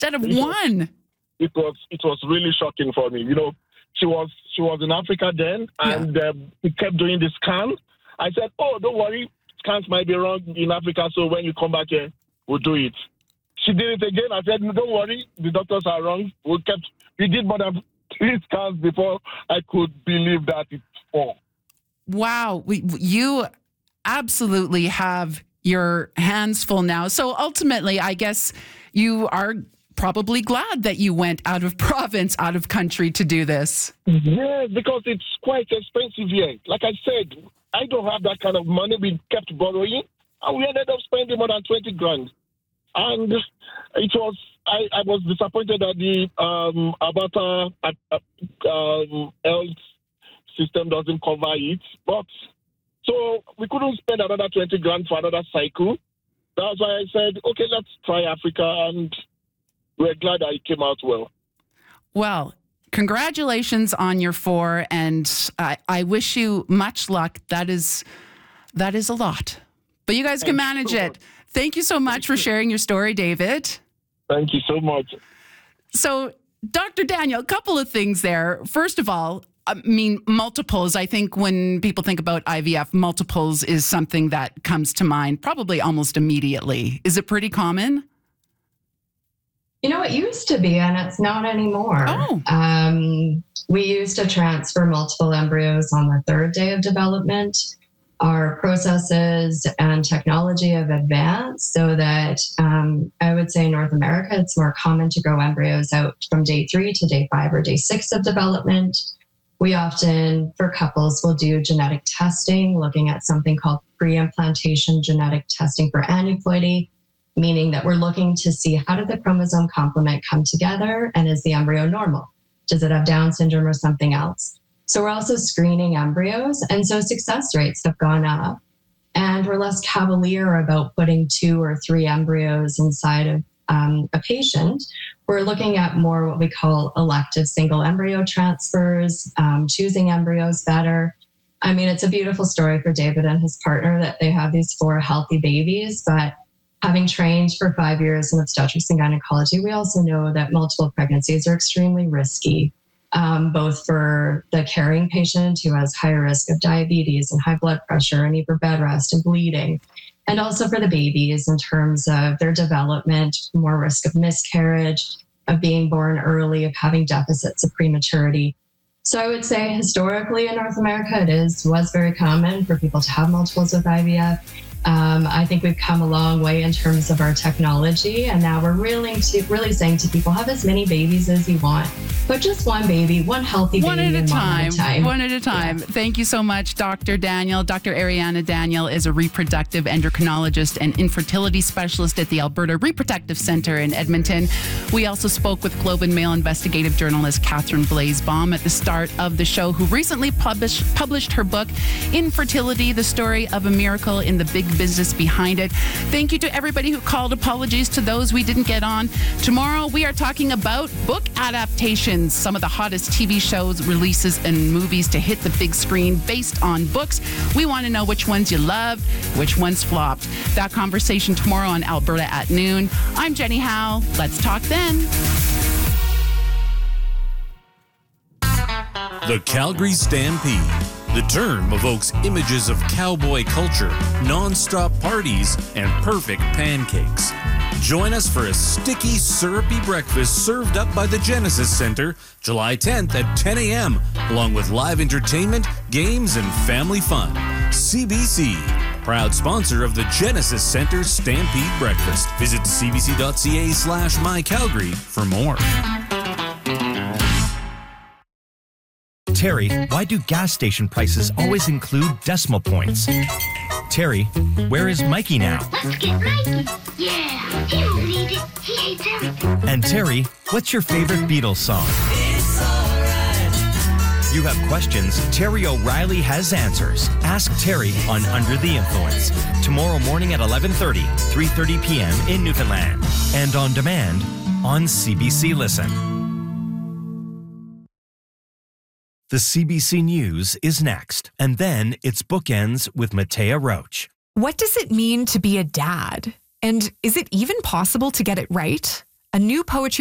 instead of one. It was really shocking for me. She was in Africa then, and we kept doing the scan. I said, "Oh, don't worry, scans might be wrong in Africa, so when you come back here, we'll do it." She did it again. I said, "No, don't worry, the doctors are wrong." We did more than 3 scans before I could believe that it's 4. Wow, you absolutely have your hands full now. So ultimately, I guess you are probably glad that you went out of province, out of country to do this. Yeah, because it's quite expensive here. Like I said, I don't have that kind of money. We kept borrowing, and we ended up spending more than 20 grand. And I was disappointed that the Alberta health system doesn't cover it. But so we couldn't spend another 20 grand for another cycle. That's why I said, okay, let's try Africa, and we're glad that it came out well. Well, congratulations on your 4, and I wish you much luck. That is a lot, but you guys can manage it. Thank you so much for sharing your story, David. Thank you so much. So, Dr. Daniel, a couple of things there. First of all, I mean, multiples. I think when people think about IVF, multiples is something that comes to mind probably almost immediately. Is it pretty common? It used to be, and it's not anymore. Oh. We used to transfer multiple embryos on the 3rd day of development. Our processes and technology have advanced so that I would say in North America, it's more common to grow embryos out from day 3 to day 5 or day 6 of development. We often, for couples, will do genetic testing, looking at something called pre-implantation genetic testing for aneuploidy, meaning that we're looking to see how did the chromosome complement come together, and is the embryo normal? Does it have Down syndrome or something else? So we're also screening embryos, and so success rates have gone up, and we're less cavalier about putting 2 or 3 embryos inside of a patient. We're looking at more what we call elective single embryo transfers, choosing embryos better. I mean, it's a beautiful story for David and his partner that they have these 4 healthy babies, but having trained for 5 years in obstetrics and gynecology, we also know that multiple pregnancies are extremely risky, both for the carrying patient who has higher risk of diabetes and high blood pressure and need for bed rest and bleeding, and also for the babies in terms of their development, more risk of miscarriage, of being born early, of having deficits of prematurity. So I would say historically in North America, was very common for people to have multiples with IVF. I think we've come a long way in terms of our technology, and now we're really saying to people, have as many babies as you want, but just one baby, one healthy baby, one at a time. Yeah. Thank you so much, Dr. Daniel. Dr. Ariana Daniel is a reproductive endocrinologist and infertility specialist at the Alberta Reproductive Centre in Edmonton. We also spoke with Globe and Mail investigative journalist Catherine Blazebaum at the start of the show, who recently published her book, Infertility, the Story of a Miracle in the Big Business Behind It. Thank you to everybody who called. Apologies to those we didn't get on. Tomorrow we are talking about book adaptations, some of the hottest TV shows, releases, and movies to hit the big screen based on books. We want to know which ones you loved, which ones flopped. That conversation tomorrow on Alberta at noon. I'm Jenny Howe. Let's talk then. The Calgary Stampede. The term evokes images of cowboy culture, non-stop parties, and perfect pancakes. Join us for a sticky, syrupy breakfast served up by the Genesis Center, July 10th at 10 a.m., along with live entertainment, games, and family fun. CBC, proud sponsor of the Genesis Center Stampede Breakfast. Visit cbc.ca/mycalgary for more. Terry, why do gas station prices always include decimal points? Terry, where is Mikey now? Let's get Mikey. Yeah, he won't eat it. He hates everything. And Terry, what's your favorite Beatles song? It's alright. You have questions, Terry O'Reilly has answers. Ask Terry on Under the Influence. Tomorrow morning at 11:30, 3:30 p.m. in Newfoundland. And on demand on CBC Listen. The CBC News is next, and then it's Bookends with Matea Roach. What does it mean to be a dad? And is it even possible to get it right? a new poetry